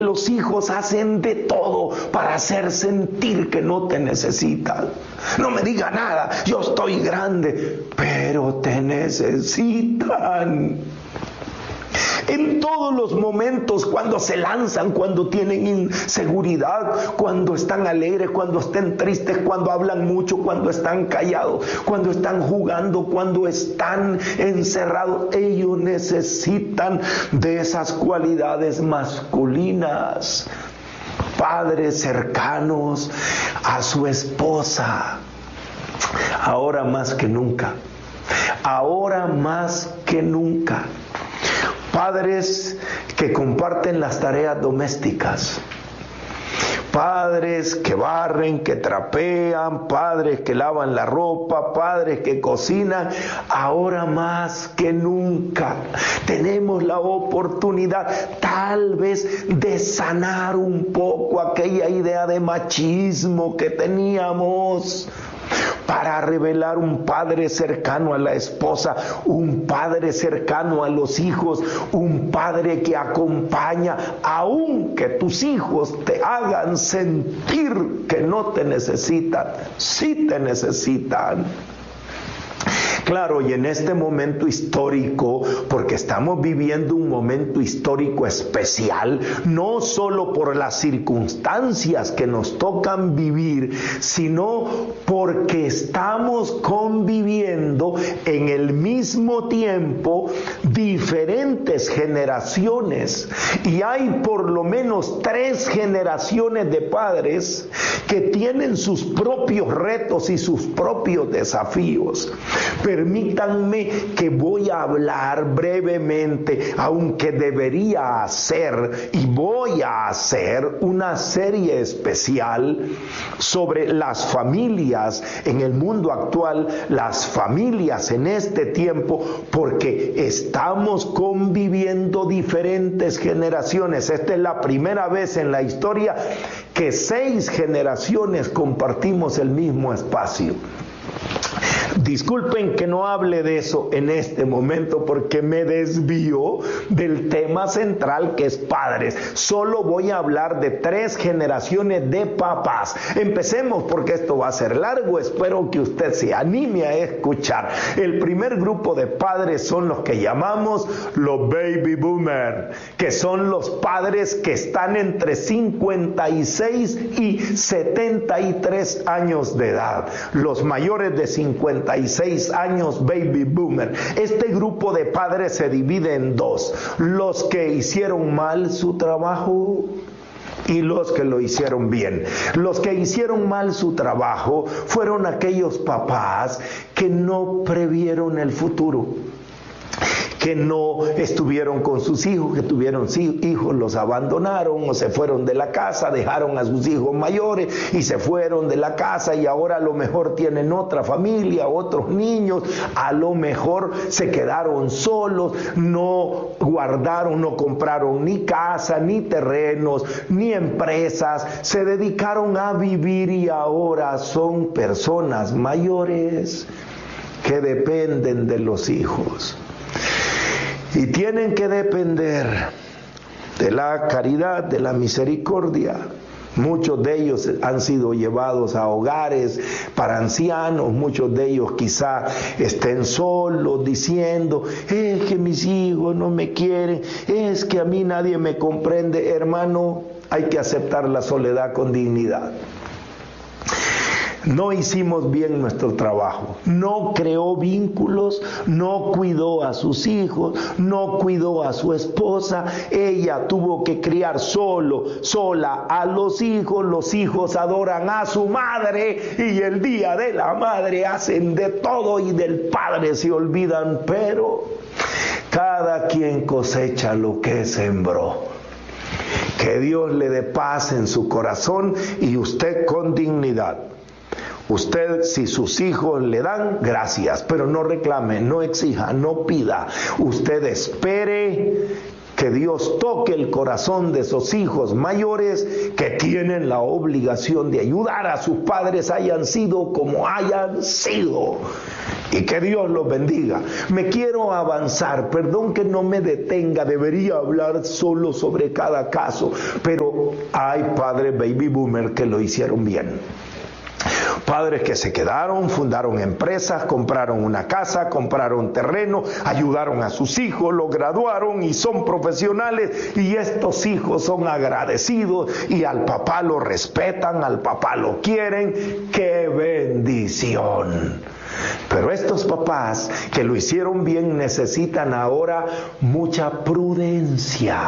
Los hijos hacen de todo para hacer sentir que no te necesitan. No me diga nada, yo estoy grande, pero te necesitan. En todos los momentos, cuando se lanzan, cuando tienen inseguridad, cuando están alegres, cuando están tristes, cuando hablan mucho, cuando están callados, cuando están jugando, cuando están encerrados, ellos necesitan de esas cualidades masculinas. Padres cercanos a su esposa, ahora más que nunca, ahora más que nunca. Padres que comparten las tareas domésticas, padres que barren, que trapean, padres que lavan la ropa, padres que cocinan, ahora más que nunca tenemos la oportunidad tal vez de sanar un poco aquella idea de machismo que teníamos, para revelar un padre cercano a la esposa, un padre cercano a los hijos, un padre que acompaña, aunque tus hijos te hagan sentir que no te necesitan, sí te necesitan. Claro, y en este momento histórico, porque estamos viviendo un momento histórico especial, no solo por las circunstancias que nos tocan vivir, sino porque estamos conviviendo en el mismo tiempo diferentes generaciones. Y hay por lo menos 3 generaciones de padres que tienen sus propios retos y sus propios desafíos. Permítanme que voy a hablar brevemente, aunque debería hacer y voy a hacer una serie especial sobre las familias en el mundo actual, las familias en este tiempo, porque estamos conviviendo diferentes generaciones. Esta es la primera vez en la historia que 6 generaciones compartimos el mismo espacio. Disculpen que no hable de eso en este momento porque me desvío del tema central, que es padres. Solo voy a hablar de 3 generaciones de papás. Empecemos porque esto va a ser largo. Espero que usted se anime a escuchar. El primer grupo de padres son los que llamamos los baby boomers, que son los padres que están entre 56 y 73 años de edad. Los mayores de 56 años, baby boomer. Este grupo de padres se divide en 2: los que hicieron mal su trabajo y los que lo hicieron bien. Los que hicieron mal su trabajo fueron aquellos papás que no previeron el futuro, que no estuvieron con sus hijos, que tuvieron hijos, los abandonaron o se fueron de la casa, dejaron a sus hijos mayores y se fueron de la casa, y ahora a lo mejor tienen otra familia, otros niños, a lo mejor se quedaron solos, no guardaron, no compraron ni casa, ni terrenos, ni empresas, se dedicaron a vivir y ahora son personas mayores que dependen de los hijos. Y tienen que depender de la caridad, de la misericordia. Muchos de ellos han sido llevados a hogares para ancianos, muchos de ellos quizá estén solos diciendo: es que mis hijos no me quieren, es que a mí nadie me comprende. Hermano, hay que aceptar la soledad con dignidad. No hicimos bien nuestro trabajo, no creó vínculos, no cuidó a sus hijos, no cuidó a su esposa, ella tuvo que criar sola a los hijos adoran a su madre y el día de la madre hacen de todo y del padre se olvidan, pero cada quien cosecha lo que sembró. Que Dios le dé paz en su corazón y usted con dignidad. Usted, si sus hijos le dan, gracias, pero no reclame, no exija, no pida. Usted espere que Dios toque el corazón de esos hijos mayores que tienen la obligación de ayudar a sus padres, hayan sido como hayan sido. Y que Dios los bendiga. Me quiero avanzar, perdón que no me detenga, debería hablar solo sobre cada caso, pero hay padres baby boomer que lo hicieron bien. Padres que se quedaron, fundaron empresas, compraron una casa, compraron terreno, ayudaron a sus hijos, los graduaron y son profesionales, y estos hijos son agradecidos y al papá lo respetan, al papá lo quieren. ¡Qué bendición! Pero estos papás que lo hicieron bien necesitan ahora mucha prudencia,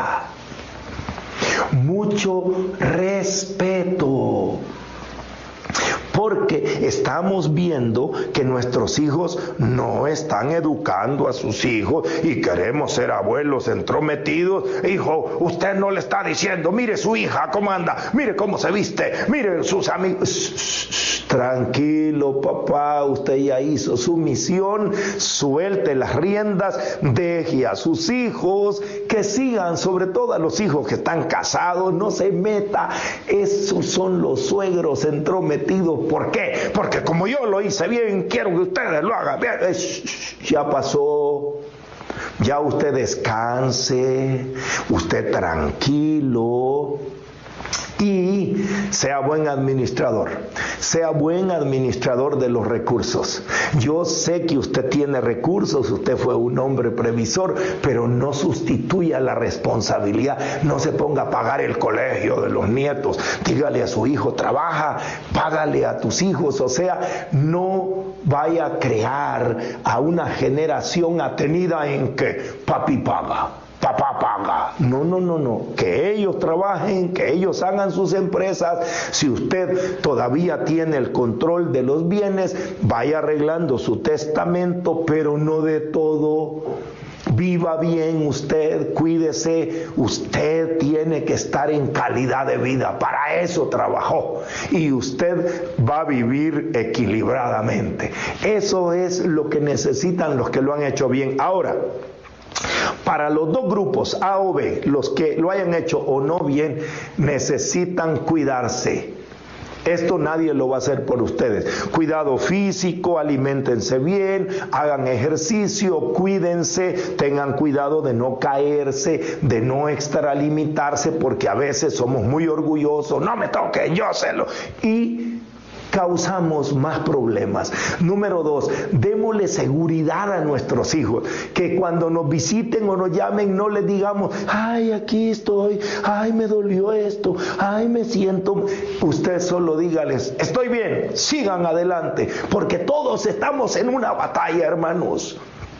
mucho respeto. Porque estamos viendo que nuestros hijos no están educando a sus hijos y queremos ser abuelos entrometidos. Hijo, usted no le está diciendo, mire su hija cómo anda, mire cómo se viste, mire sus amigos. Tranquilo, papá, usted ya hizo su misión, suelte las riendas, deje a sus hijos que sigan, sobre todo a los hijos que están casados, no se meta. Esos son los suegros entrometidos. ¿Por qué? Porque como yo lo hice bien, quiero que ustedes lo hagan bien. Ya pasó. Ya usted descanse, usted tranquilo. Y sea buen administrador de los recursos. Yo sé que usted tiene recursos, usted fue un hombre previsor, pero no sustituya la responsabilidad. No se ponga a pagar el colegio de los nietos. Dígale a su hijo, trabaja, págale a tus hijos. O sea, no vaya a crear a una generación atenida en que papi paga, papá paga. No. Que ellos trabajen, que ellos hagan sus empresas. Si usted todavía tiene el control de los bienes, vaya arreglando su testamento, pero no de todo. Viva bien usted, cuídese. Usted tiene que estar en calidad de vida. Para eso trabajó. Y usted va a vivir equilibradamente. Eso es lo que necesitan los que lo han hecho bien. Ahora, para los dos grupos, A o B, los que lo hayan hecho o no bien, necesitan cuidarse. Esto nadie lo va a hacer por ustedes. Cuidado físico, aliméntense bien, hagan ejercicio, cuídense, tengan cuidado de no caerse, de no extralimitarse, porque a veces somos muy orgullosos, no me toquen, yo sé lo. Y causamos más problemas. Número 2, démosle seguridad a nuestros hijos, que cuando nos visiten o nos llamen no les digamos, ay, aquí estoy, ay, me dolió esto, ay, me siento. Usted solo dígales, estoy bien, sigan adelante, porque todos estamos en una batalla, hermanos.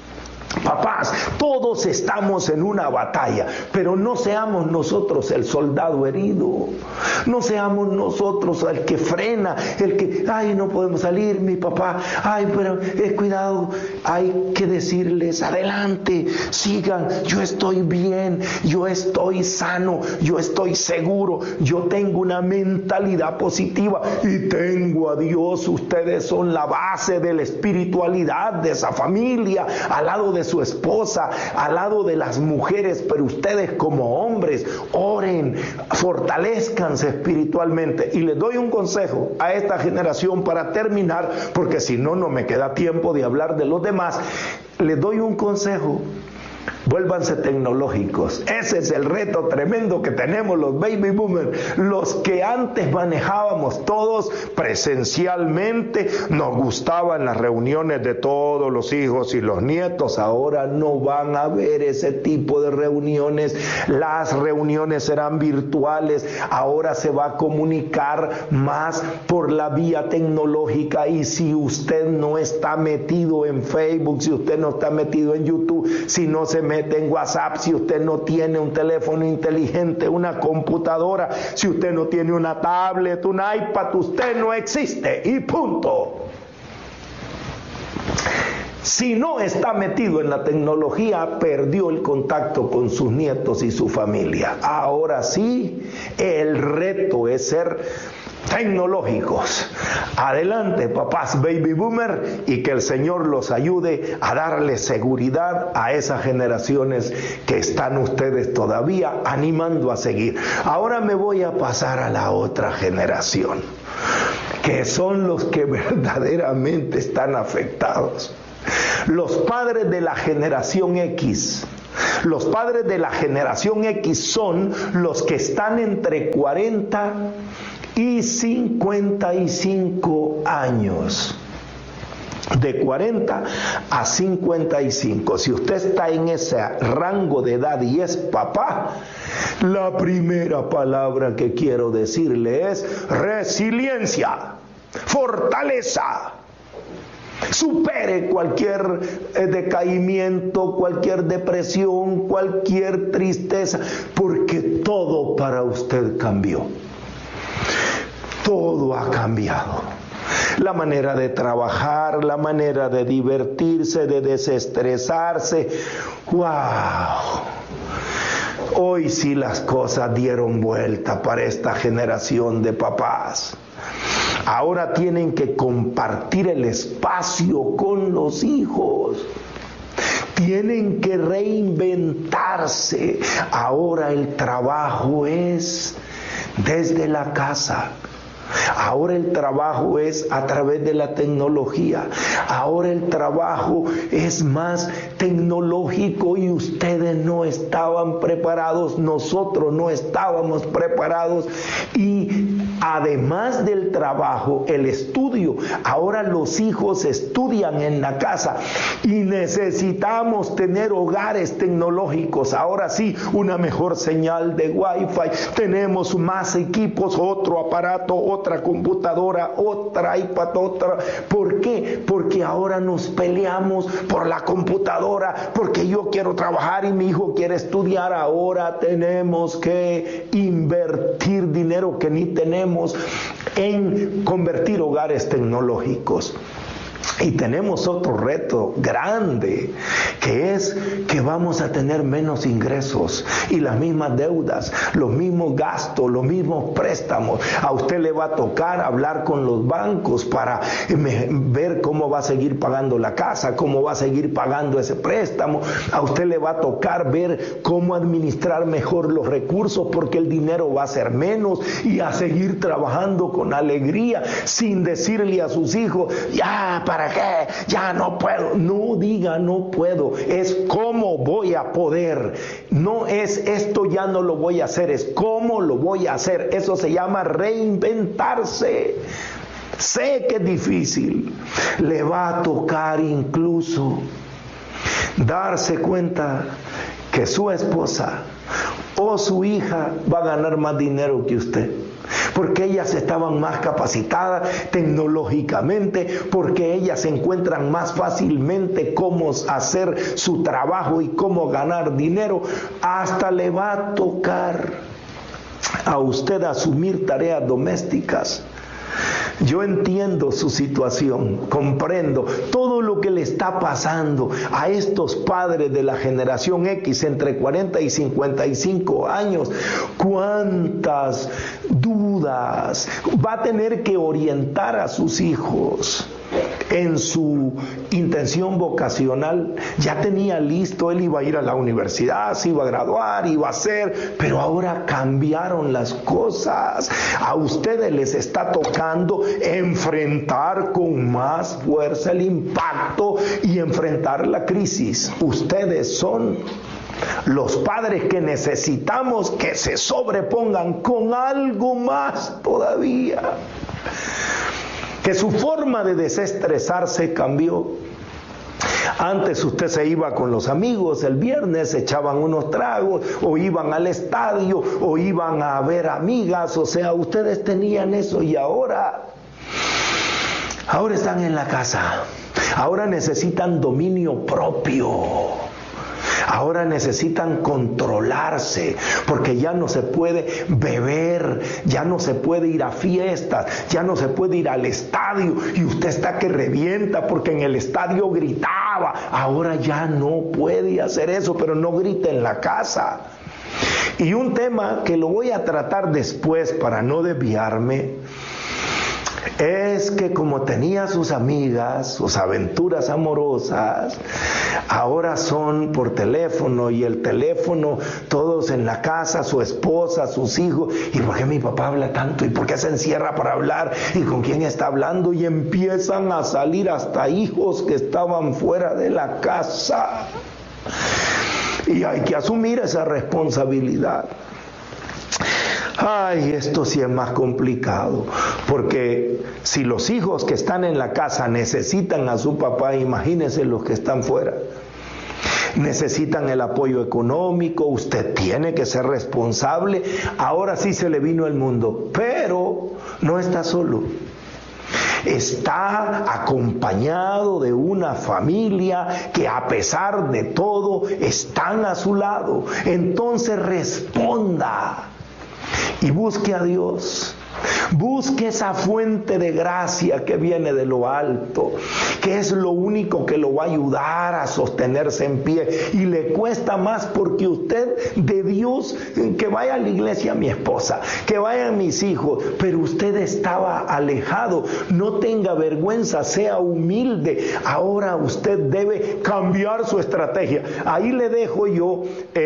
Papás, todos estamos en una batalla, pero no seamos nosotros el soldado herido, no seamos nosotros el que frena, el que, ay, no podemos salir, mi papá, ay, pero cuidado. Hay que decirles, adelante, sigan, yo estoy bien, yo estoy sano, yo estoy seguro, yo tengo una mentalidad positiva y tengo a Dios. Ustedes son la base de la espiritualidad de esa familia, al lado de su esposa, al lado de las mujeres, pero ustedes como hombres, oren, fortalezcanse espiritualmente. Y les doy un consejo a esta generación para terminar, porque si no, no me queda tiempo de hablar de los demás. Les doy un consejo. Vuélvanse tecnológicos. Ese es el reto tremendo que tenemos los baby boomers. Los que antes manejábamos todos presencialmente, nos gustaban las reuniones de todos los hijos y los nietos. Ahora no van a ver ese tipo de reuniones. Las reuniones serán virtuales. Ahora se va a comunicar más por la vía tecnológica. Y si usted no está metido en Facebook, si usted no está metido en YouTube, si no se mete en WhatsApp, si usted no tiene un teléfono inteligente, una computadora, si usted no tiene una tablet, un iPad, usted no existe y punto. Si no está metido en la tecnología, perdió el contacto con sus nietos y su familia. Ahora sí, el reto es ser tecnológicos. Adelante, papás baby boomer, y que el Señor los ayude a darle seguridad a esas generaciones que están ustedes todavía animando a seguir. Ahora me voy a pasar a la otra generación, que son los que verdaderamente están afectados. Los padres de la generación X. Los padres de la generación X son los que están entre 40 y 55 años. De 40 a 55. Si usted está en ese rango de edad y es papá, la primera palabra que quiero decirle es resiliencia, fortaleza. Supere cualquier decaimiento, cualquier depresión, cualquier tristeza, porque todo para usted cambió. Todo ha cambiado. La manera de trabajar, la manera de divertirse, de desestresarse. ¡Wow! Hoy sí las cosas dieron vuelta para esta generación de papás. Ahora tienen que compartir el espacio con los hijos. Tienen que reinventarse. Ahora el trabajo es desde la casa. Ahora el trabajo es a través de la tecnología. Ahora el trabajo es más tecnológico y ustedes no estaban preparados, nosotros no estábamos preparados. Y además del trabajo, el estudio. Ahora los hijos estudian en la casa y necesitamos tener hogares tecnológicos. Ahora sí, una mejor señal de Wi-Fi. Tenemos más equipos, otro aparato, otra computadora, otra iPad, otra. ¿Por qué? Porque ahora nos peleamos por la computadora, porque yo quiero trabajar y mi hijo quiere estudiar. Ahora tenemos que invertir dinero que ni tenemos en convertir hogares tecnológicos. Y tenemos otro reto grande, que es que vamos a tener menos ingresos y las mismas deudas, los mismos gastos, los mismos préstamos. A usted le va a tocar hablar con los bancos para ver cómo va a seguir pagando la casa, cómo va a seguir pagando ese préstamo. A usted le va a tocar ver cómo administrar mejor los recursos, porque el dinero va a ser menos, y a seguir trabajando con alegría, sin decirle a sus hijos, ya, ¿para qué? Ya no puedo. No diga no puedo, es cómo voy a poder. No es esto ya no lo voy a hacer, es cómo lo voy a hacer. Eso se llama reinventarse. Sé que es difícil, le va a tocar incluso darse cuenta que su esposa o su hija va a ganar más dinero que usted, porque ellas estaban más capacitadas tecnológicamente, porque ellas se encuentran más fácilmente cómo hacer su trabajo y cómo ganar dinero. Hasta le va a tocar a usted asumir tareas domésticas. Yo entiendo su situación, comprendo todo lo que le está pasando a estos padres de la generación X entre 40 y 55 años. Cuántas dudas. Va a tener que orientar a sus hijos en su intención vocacional. Ya tenía listo, él iba a ir a la universidad, se iba a graduar, iba a hacer, pero ahora cambiaron las cosas. A ustedes les está tocando enfrentar con más fuerza el impacto y enfrentar la crisis. Ustedes son los padres que necesitamos que se sobrepongan con algo más todavía. Que su forma de desestresarse cambió. Antes usted se iba con los amigos el viernes, echaban unos tragos, o iban al estadio, o iban a ver amigas, o sea, ustedes tenían eso, y ahora están en la casa. Ahora necesitan dominio propio. Ahora necesitan controlarse, porque ya no se puede beber, ya no se puede ir a fiestas, ya no se puede ir al estadio, y usted está que revienta porque en el estadio gritaba. Ahora ya no puede hacer eso, pero no grita en la casa. Y un tema que lo voy a tratar después para no desviarme, es que como tenía sus amigas, sus aventuras amorosas, ahora son por teléfono, y el teléfono, todos en la casa, su esposa, sus hijos. ¿Y por qué mi papá habla tanto? ¿Y por qué se encierra para hablar? ¿Y con quién está hablando? Y empiezan a salir hasta hijos que estaban fuera de la casa. Y hay que asumir esa responsabilidad. Ay, esto sí es más complicado, porque si los hijos que están en la casa necesitan a su papá, imagínense los que están fuera. Necesitan el apoyo económico, usted tiene que ser responsable. Ahora sí se le vino el mundo, pero no está solo. Está acompañado de una familia que a pesar de todo están a su lado. Entonces responda y busque a Dios. Busque esa fuente de gracia que viene de lo alto, que es lo único que lo va a ayudar a sostenerse en pie. Y le cuesta más porque usted de Dios, que vaya a la iglesia mi esposa, que vayan mis hijos, pero usted estaba alejado. No tenga vergüenza, sea humilde. Ahora usted debe cambiar su estrategia. Ahí le dejo yo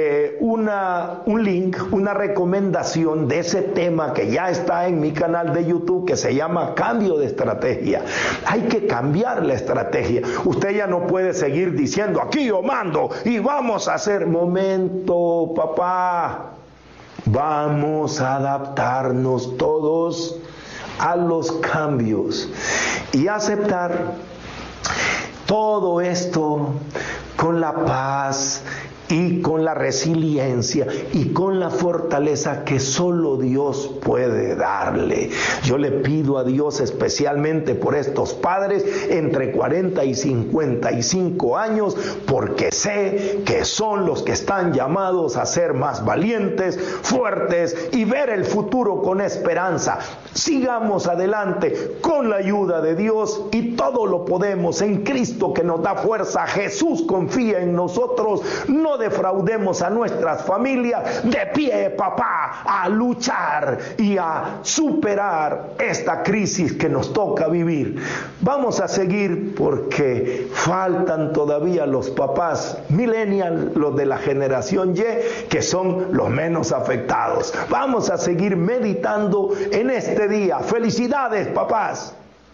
un link, una recomendación de ese tema que ya está en mi canal de YouTube, que se llama Cambio de Estrategia. Hay que cambiar la estrategia. Usted ya no puede seguir diciendo, aquí yo mando y vamos a hacer. Momento, papá. Vamos a adaptarnos todos a los cambios y aceptar todo esto con la paz y con la resiliencia y con la fortaleza que solo Dios puede darle. Yo le pido a Dios especialmente por estos padres entre 40 y 55 años, porque sé que son los que están llamados a ser más valientes, fuertes y ver el futuro con esperanza. Sigamos adelante con la ayuda de Dios y todo lo podemos en Cristo que nos da fuerza. Jesús confía en nosotros. No defraudemos a nuestras familias. De pie, papá, a luchar y a superar esta crisis que nos toca vivir. Vamos a seguir porque faltan todavía los papás millennials, los de la generación Y, que son los menos afectados. Vamos a seguir meditando en este día. Felicidades, papás.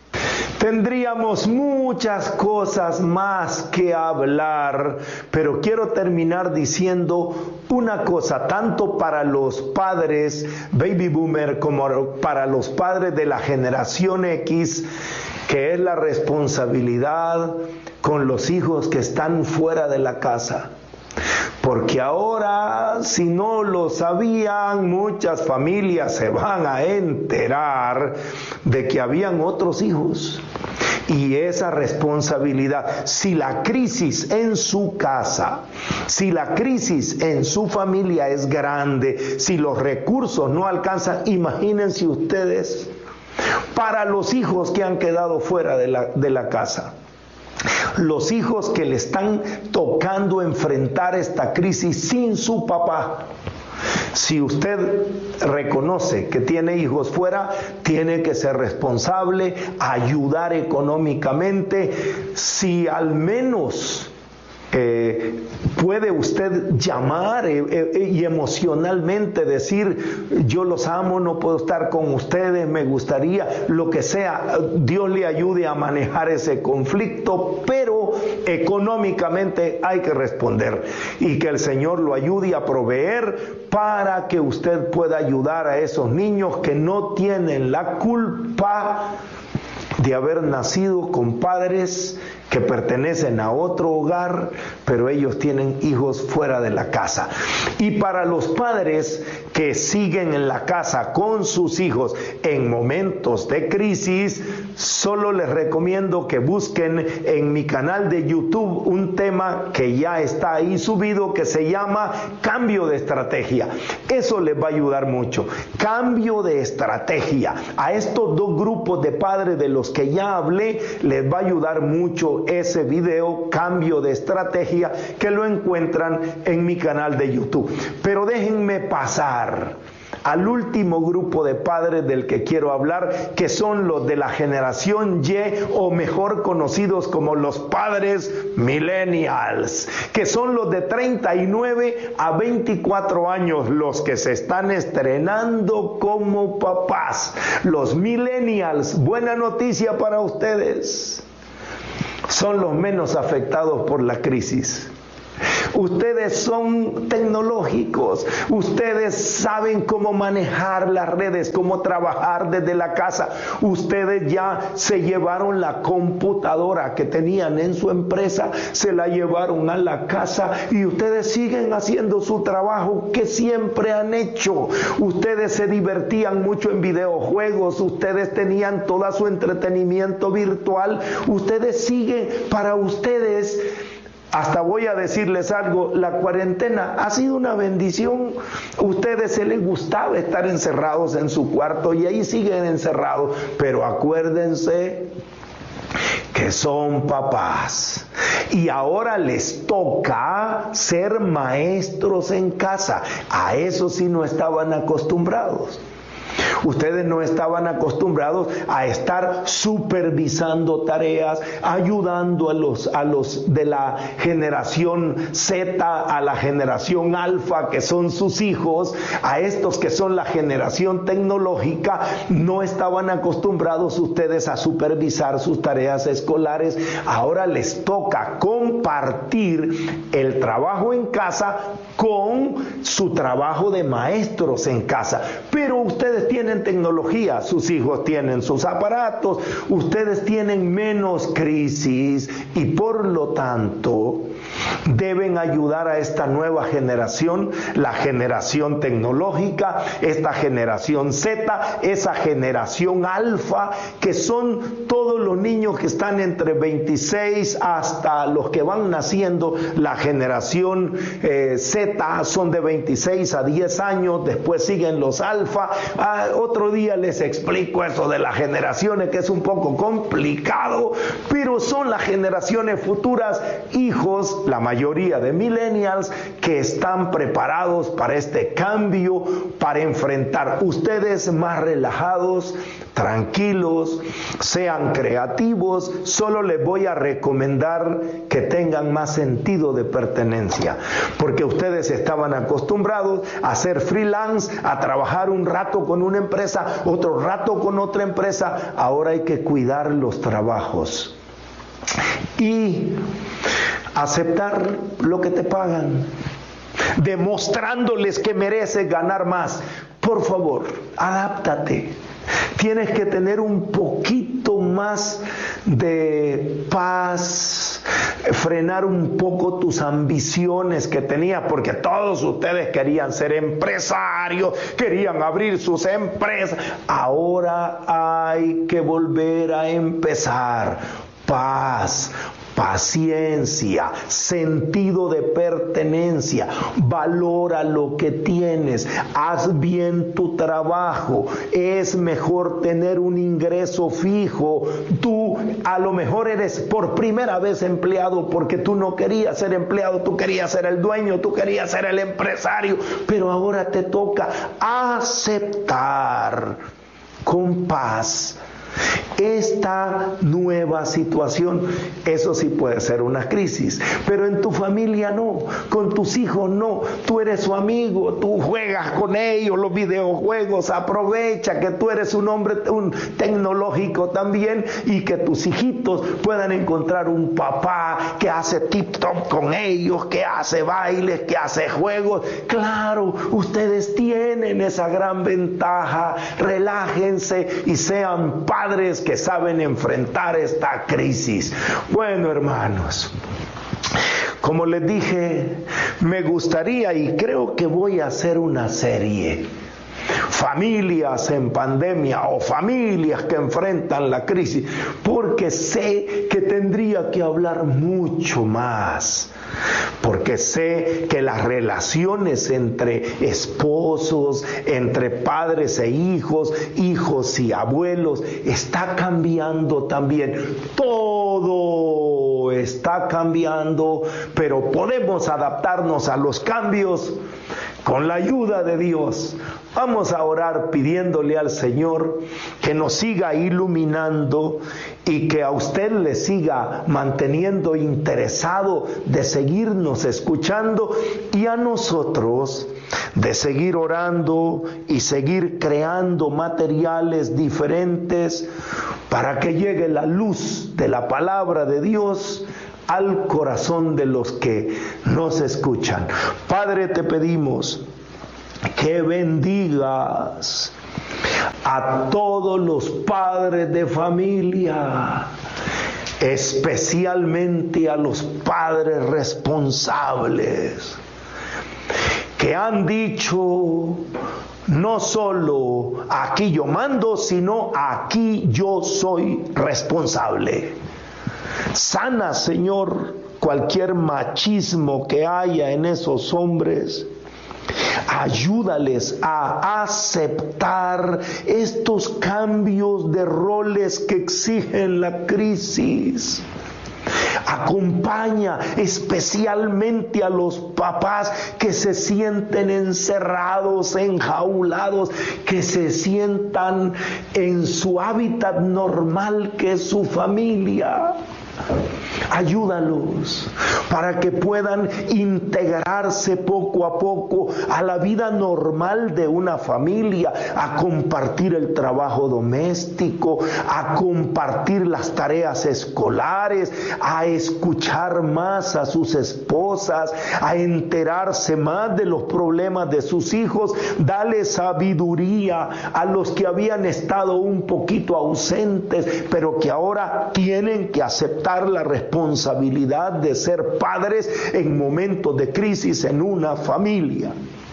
Tendríamos muchas cosas más que hablar, pero quiero terminar diciendo una cosa, tanto para los padres baby boomer como para los padres de la generación X, que es la responsabilidad con los hijos que están fuera de la casa. Porque ahora, si no lo sabían, muchas familias se van a enterar de que habían otros hijos. Y esa responsabilidad, si la crisis en su casa, si la crisis en su familia es grande, si los recursos no alcanzan, imagínense ustedes para los hijos que han quedado fuera de la casa. Los hijos que le están tocando enfrentar esta crisis sin su papá. Si usted reconoce que tiene hijos fuera, tiene que ser responsable, ayudar económicamente. Si al menos puede usted llamar y emocionalmente decir, yo los amo, no puedo estar con ustedes, me gustaría, lo que sea, Dios le ayude a manejar ese conflicto, pero económicamente hay que responder y que el Señor lo ayude a proveer para que usted pueda ayudar a esos niños que no tienen la culpa de haber nacido con padres que pertenecen a otro hogar, pero ellos tienen hijos fuera de la casa. Y para los padres que siguen en la casa con sus hijos en momentos de crisis, solo les recomiendo que busquen en mi canal de YouTube un tema que ya está ahí subido, que se llama Cambio de Estrategia. Eso les va a ayudar mucho. Cambio de estrategia. A estos dos grupos de padres de los que ya hablé, les va a ayudar mucho viendo ese video, Cambio de Estrategia, que lo encuentran en mi canal de YouTube. Pero déjenme pasar al último grupo de padres del que quiero hablar, que son los de la generación Y, o mejor conocidos como los padres millennials, que son los de 39 a 24 años, los que se están estrenando como papás. Los millennials, buena noticia para ustedes, son los menos afectados por la crisis. Ustedes son tecnológicos, ustedes saben cómo manejar las redes, cómo trabajar desde la casa. Ustedes ya se llevaron la computadora que tenían en su empresa, se la llevaron a la casa y ustedes siguen haciendo su trabajo que siempre han hecho. Ustedes se divertían mucho en videojuegos, ustedes tenían todo su entretenimiento virtual, ustedes siguen, para ustedes. Hasta voy a decirles algo, la cuarentena ha sido una bendición. A ustedes se les gustaba estar encerrados en su cuarto y ahí siguen encerrados, pero acuérdense que son papás y ahora les toca ser maestros en casa. A eso sí no estaban acostumbrados. Ustedes no estaban acostumbrados a estar supervisando tareas, ayudando a los de la generación Z, a la generación Alfa, que son sus hijos, a estos que son la generación tecnológica. No estaban acostumbrados ustedes a supervisar sus tareas escolares. Ahora les toca compartir el trabajo en casa con su trabajo de maestros en casa. Pero ustedes tienen tecnología, sus hijos tienen sus aparatos, ustedes tienen menos crisis y por lo tanto deben ayudar a esta nueva generación, la generación tecnológica, esta generación Z, esa generación Alfa, que son todos los niños que están entre 26 hasta los que van naciendo. La generación Z son de 26 a 10 años, después siguen los Alfa. Otro día les explico eso de las generaciones, que es un poco complicado, pero son las generaciones futuras, hijos, la mayoría de millennials, que están preparados para este cambio, para enfrentar. Ustedes más relajados, tranquilos, sean creativos. Solo les voy a recomendar que tengan más sentido de pertenencia, porque ustedes estaban acostumbrados a ser freelance, a trabajar un rato con una empresa, otro rato con otra empresa. Ahora hay que cuidar los trabajos y aceptar lo que te pagan, demostrándoles que mereces ganar más. Por favor, adáptate. Tienes que tener un poquito más de paz, frenar un poco tus ambiciones que tenías, porque todos ustedes querían ser empresarios, querían abrir sus empresas. Ahora hay que volver a empezar. Paz, paciencia, sentido de pertenencia. Valora lo que tienes, haz bien tu trabajo. Es mejor tener un ingreso fijo. Tú a lo mejor eres por primera vez empleado porque tú no querías ser empleado, tú querías ser el dueño, tú querías ser el empresario, pero ahora te toca aceptar con paz esta nueva situación. Eso sí puede ser una crisis, pero en tu familia no, con tus hijos no. Tú eres su amigo, tú juegas con ellos los videojuegos. Aprovecha que tú eres un hombre tecnológico también, y que tus hijitos puedan encontrar un papá que hace tip-top con ellos, que hace bailes, que hace juegos. Claro, ustedes tienen esa gran ventaja. Relájense y sean padres que saben enfrentar esta crisis. Bueno, hermanos, como les dije, me gustaría, y creo que voy a hacer una serie, familias en pandemia o familias que enfrentan la crisis, porque sé que tendría que hablar mucho más, porque sé que las relaciones entre esposos, entre padres e hijos, hijos y abuelos, está cambiando también. Todo está cambiando, pero podemos adaptarnos a los cambios con la ayuda de Dios. Vamos a orar pidiéndole al Señor que nos siga iluminando y que a usted le siga manteniendo interesado de seguirnos escuchando, y a nosotros de seguir orando y seguir creando materiales diferentes para que llegue la luz de la palabra de Dios al corazón de los que nos escuchan. Padre, te pedimos que bendigas a todos los padres de familia, especialmente a los padres responsables, que han dicho: no solo aquí yo mando, sino aquí yo soy responsable. Sana, Señor, cualquier machismo que haya en esos hombres. Ayúdales a aceptar estos cambios de roles que exigen la crisis. Acompaña especialmente a los papás que se sienten encerrados, enjaulados, que se sientan en su hábitat normal, que es su familia. Ayúdalos para que puedan integrarse poco a poco a la vida normal de una familia, a compartir el trabajo doméstico, a compartir las tareas escolares, a escuchar más a sus esposas, a enterarse más de los problemas de sus hijos. Dale sabiduría a los que habían estado un poquito ausentes, pero que ahora tienen que aceptar la responsabilidad de ser padres en momentos de crisis en una familia.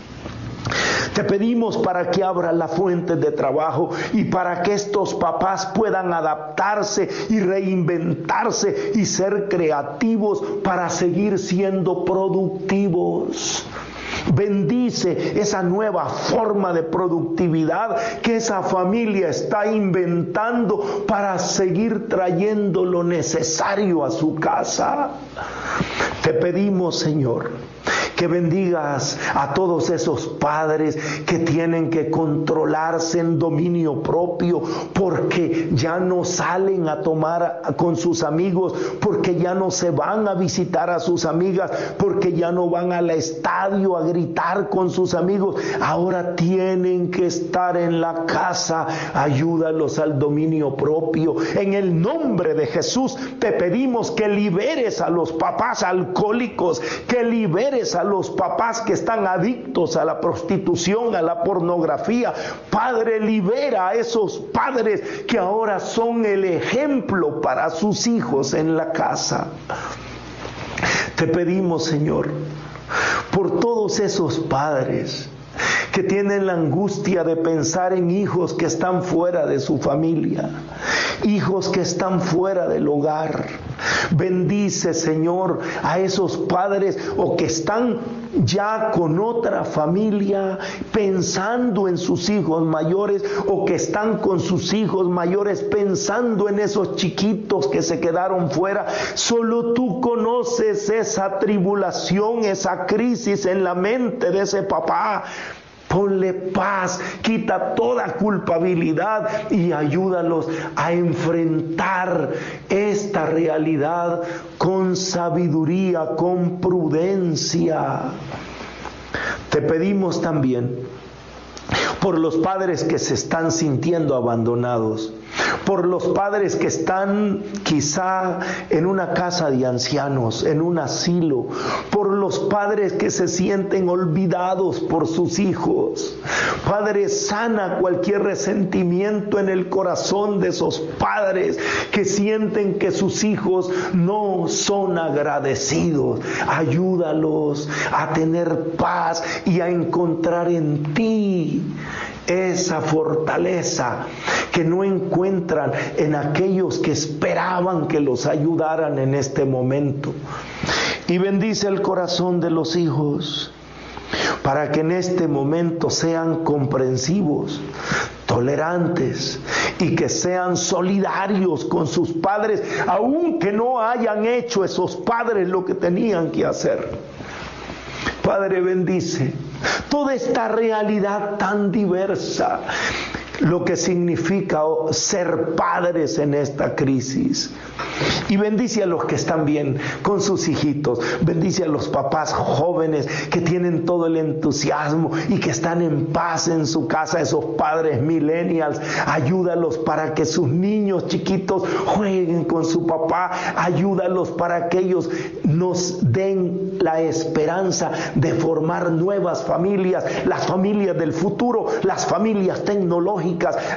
Te pedimos para que abra la fuente de trabajo y para que estos papás puedan adaptarse y reinventarse y ser creativos para seguir siendo productivos. Bendice esa nueva forma de productividad que esa familia está inventando para seguir trayendo lo necesario a su casa. Te pedimos, Señor, que bendigas a todos esos padres que tienen que controlarse en dominio propio, porque ya no salen a tomar con sus amigos, porque ya no se van a visitar a sus amigas, porque ya no van al estadio a gritar con sus amigos. Ahora tienen que estar en la casa. Ayúdalos al dominio propio. En el nombre de Jesús te pedimos que liberes a los papás alcohólicos, que liberes a los papás que están adictos a la prostitución, a la pornografía. Padre, libera a esos padres que ahora son el ejemplo para sus hijos en la casa. Te pedimos, Señor, por todos esos padres que tienen la angustia de pensar en hijos que están fuera de su familia, hijos que están fuera del hogar. Bendice, Señor, a esos padres o que están ya con otra familia pensando en sus hijos mayores, o que están con sus hijos mayores pensando en esos chiquitos que se quedaron fuera. Solo tú conoces esa tribulación, esa crisis en la mente de ese papá. Ponle paz, quita toda culpabilidad y ayúdalos a enfrentar esta realidad con sabiduría, con prudencia. Te pedimos también por los padres que se están sintiendo abandonados, por los padres que están quizá en una casa de ancianos, en un asilo, por los padres que se sienten olvidados por sus hijos. Padre, sana cualquier resentimiento en el corazón de esos padres que sienten que sus hijos no son agradecidos. Ayúdalos a tener paz y a encontrar en ti esa fortaleza que no encuentran en aquellos que esperaban que los ayudaran en este momento. Y bendice el corazón de los hijos para que en este momento sean comprensivos, tolerantes y que sean solidarios con sus padres, aunque no hayan hecho esos padres lo que tenían que hacer. Padre, bendice toda esta realidad tan diversa, lo que significa ser padres en esta crisis. Y bendice a los que están bien con sus hijitos. Bendice a los papás jóvenes que tienen todo el entusiasmo y que están en paz en su casa, esos padres millennials. Ayúdalos para que sus niños chiquitos jueguen con su papá. Ayúdalos para que ellos nos den la esperanza de formar nuevas familias, las familias del futuro, las familias tecnológicas,